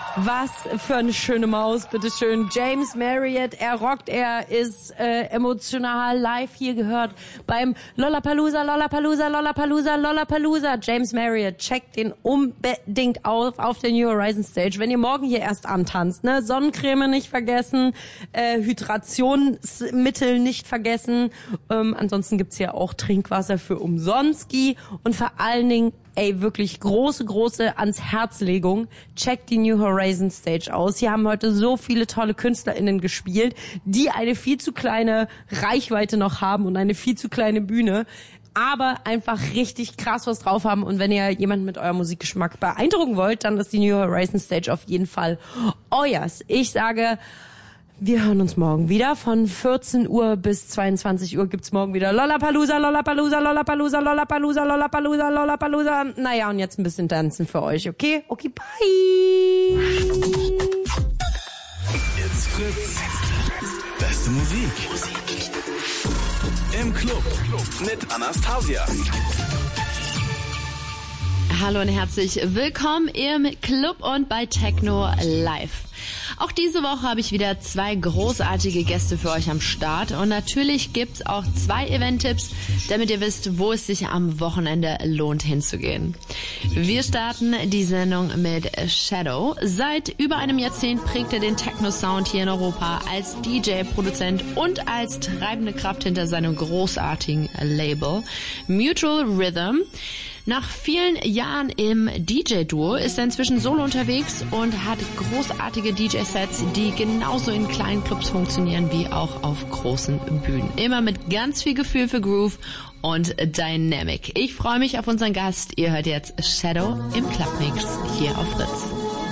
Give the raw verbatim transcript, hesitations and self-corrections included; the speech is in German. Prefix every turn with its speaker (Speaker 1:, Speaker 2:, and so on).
Speaker 1: Was für eine schöne Maus, bitteschön. James Marriott, er rockt, er ist äh, emotional live hier gehört beim Lollapalooza, Lollapalooza, Lollapalooza, Lollapalooza. James Marriott, checkt den unbedingt auf auf der New Horizon Stage. Wenn ihr morgen hier erst antanzt, ne, Sonnencreme nicht vergessen, äh, Hydrationsmittel nicht vergessen. Ähm, ansonsten gibt's hier auch Trinkwasser für umsonst und vor allen Dingen ey, wirklich große, große ans Herzlegung. Checkt die New Horizon Stage aus. Hier haben heute so viele tolle KünstlerInnen gespielt, die eine viel zu kleine Reichweite noch haben und eine viel zu kleine Bühne, aber einfach richtig krass was drauf haben. Und wenn ihr jemanden mit eurem Musikgeschmack beeindrucken wollt, dann ist die New Horizon Stage auf jeden Fall euers. Ich sage, wir hören uns morgen wieder. Von vierzehn Uhr bis zweiundzwanzig Uhr gibt's morgen wieder Lollapalooza, Lollapalooza, Lollapalooza, Lollapalooza, Lollapalooza, Lollapalooza. Naja, und jetzt ein bisschen tanzen für euch, okay? Okay, bye!
Speaker 2: It's Fritz. Beste Musik. Im Club mit Anastasia.
Speaker 3: Hallo und herzlich willkommen im Club und bei Techno Live. Auch diese Woche habe ich wieder zwei großartige Gäste für euch am Start und natürlich gibt's auch zwei Event-Tipps, damit ihr wisst, wo es sich am Wochenende lohnt hinzugehen. Wir starten die Sendung mit Shadow. Seit über einem Jahrzehnt prägt er den Techno-Sound hier in Europa als D J, Produzent und als treibende Kraft hinter seinem großartigen Label Mutual Rhythm. Nach vielen Jahren im D J-Duo ist er inzwischen solo unterwegs und hat großartige D J-Sets, die genauso in kleinen Clubs funktionieren wie auch auf großen Bühnen. Immer mit ganz viel Gefühl für Groove und Dynamic. Ich freue mich auf unseren Gast. Ihr hört jetzt Shadow im Clubmix hier auf Fritz.